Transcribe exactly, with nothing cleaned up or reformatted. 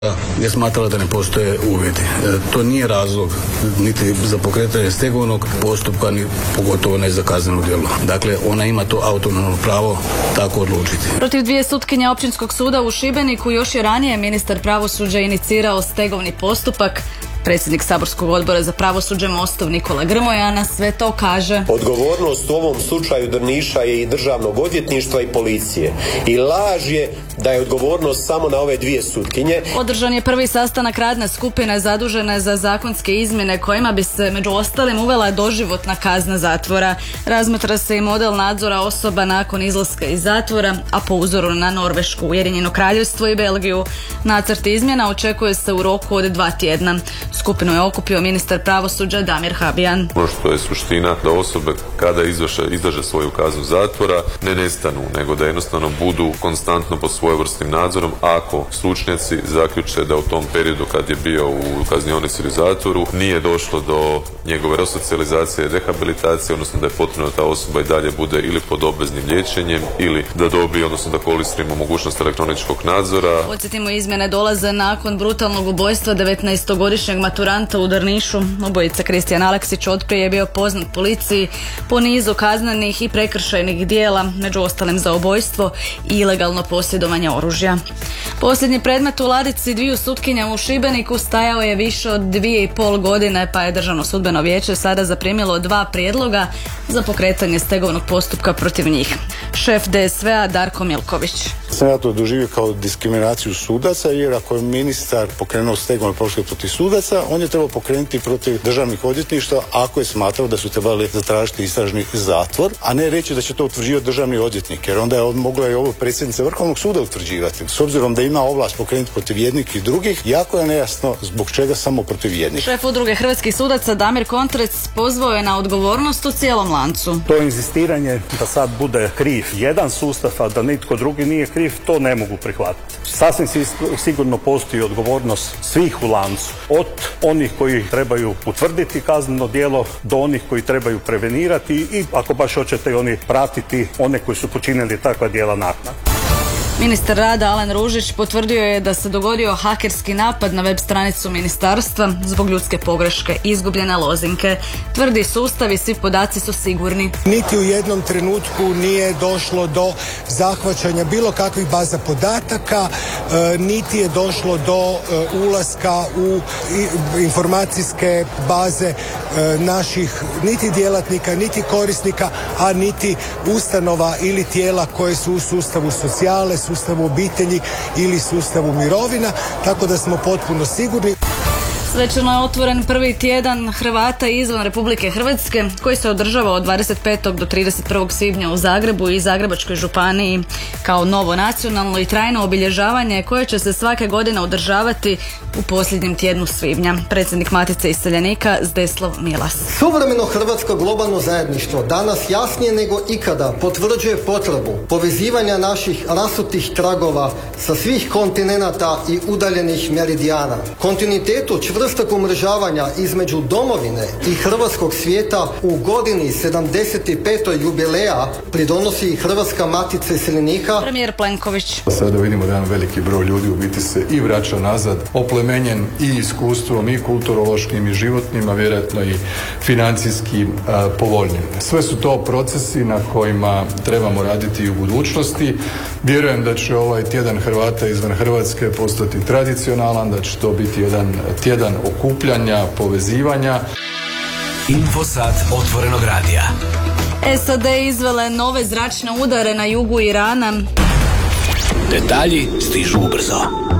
je smatrala da ne postoje uvjeti. To nije razlog niti za pokretanje stegovnog postupka, ni pogotovo ne za kazneno djelo. Dakle, ona ima to autonomno pravo tako odlučiti. Protiv dvije sutkinje Općinskog suda u Šibeniku još je ranije ministar pravosuđa inicirao stegovni postupak. Predsjednik saborskog odbora za pravosuđe Mostov Nikola Grmoja na sve to kaže: odgovornost u ovom slučaju Drniša je i državnog odvjetništva i policije. I laž je da je odgovornost samo na ove dvije sutkinje. Održan je prvi sastanak radne skupine zadužene za zakonske izmjene kojima bi se među ostalim uvela doživotna kazna zatvora. Razmatra se i model nadzora osoba nakon izlaska iz zatvora, a po uzoru na Norvešku, Ujedinjeno Kraljevstvo i Belgiju. Nacrt izmjena očekuje se u roku od dva tjedna. Skupinu je okupio ministar pravosuđa Damir Habijan. Ono što je suština da osobe kada izvrše, izdrže svoju kaznu zatvora ne nestanu, nego da jednostavno budu konstantno pod svojevrsnim nadzorom ako stručnjaci zaključe da u tom periodu kad je bio u kaznionici ili zatvoru nije došlo do njegove resocijalizacije, rehabilitacije, odnosno da je potrebno da ta osoba i dalje bude ili pod obveznim liječenjem ili da dobije, odnosno da koristimo mogućnost elektroničkog nadzora. Podsjetimo, izmjene dolaze nakon brutalnog ubojstva devetnaestogodišnjeg maturanta u Drnišu. Ubojica Kristijan Aleksić otprije je bio poznat policiji po nizu kaznenih i prekršajnih dijela, među ostalim za ubojstvo i ilegalno posjedovanje oružja. Posljednji predmet u ladici dviju sutkinja u Šibeniku stajao je više od dvije i pol godine, pa je Državno sudbeno vijeće sada zaprimilo dva prijedloga za pokretanje stegovnog postupka protiv njih. Šef D S V-a Darko Milković: sam ja to doživio kao diskriminaciju sudaca, jer ako je ministar pokrenuo stegovni postupak protiv sudaca, on je trebao pokrenuti protiv državnih odvjetništva ako je smatrao da su trebali zatražiti istražni zatvor, a ne reći da će to utvrđivati državni odvjetnik, jer onda je mogla i ovo predsjednica Vrhovnog suda utvrđivati. S obzirom da ima ovlast pokrenuti protiv jednih i drugih, jako je nejasno zbog čega samo protiv jednih. Šef udruge hrvatskih sudaca Damir Kontrec pozvao je na odgovornost u cijelom lancu. To inzistiranje da sad bude kriv jedan sustav, a da nitko drugi nije kriv, to ne mogu prihvatiti. Sasvim sigurno postoji odgovornost svih u lancu, od onih koji trebaju utvrditi kazneno djelo do onih koji trebaju prevenirati i ako baš hoćete oni pratiti one koji su počinili takva djela naknadno. Ministar rada Alen Ružić potvrdio je da se dogodio hakerski napad na web stranicu ministarstva zbog ljudske pogreške, izgubljene lozinke. Tvrdi sustav i svi podaci su sigurni. Niti u jednom trenutku nije došlo do zahvaćanja bilo kakvih baza podataka, e, niti je došlo do e, ulaska u i, informacijske baze e, naših niti djelatnika, niti korisnika, a niti ustanova ili tijela koje su u sustavu socijale, sustavu obitelji ili sustavu mirovina, tako da smo potpuno sigurni. Svečano je otvoren prvi tjedan Hrvata izvan Republike Hrvatske koji se održava od dvadeset petog do trideset prvog svibnja u Zagrebu i Zagrebačkoj županiji kao novo nacionalno i trajno obilježavanje koje će se svake godine održavati u posljednjem tjednu svibnja. Predsjednik Matice iseljenika Zdeslav Milas: suvremeno hrvatsko globalno zajedništvo danas jasnije nego ikada potvrđuje potrebu povezivanja naših rasutih tragova sa svih kontinenata i udaljenih meridijana. Kontinuitetu čvrstog umrežavanja između domovine i hrvatskog svijeta u godini sedamdeset petoj jubileja pridonosi i Hrvatska matica iseljenika. Premijer Plenković: sada vidimo da jedan veliki broj ljudi u biti se i vraća nazad, oplemenjen i iskustvom i kulturološkim i životnim, a vjerojatno i financijski a, povoljnim. Sve su to procesi na kojima trebamo raditi i u budućnosti. Vjerujem da će ovaj tjedan Hrvata izvan Hrvatske postati tradicionalan, da će to biti jedan tjedan okupljanja, povezivanja. Infosat otvorenog radija. S A D izvele nove zračne udare na jugu Irana. Detalji stižu ubrzo.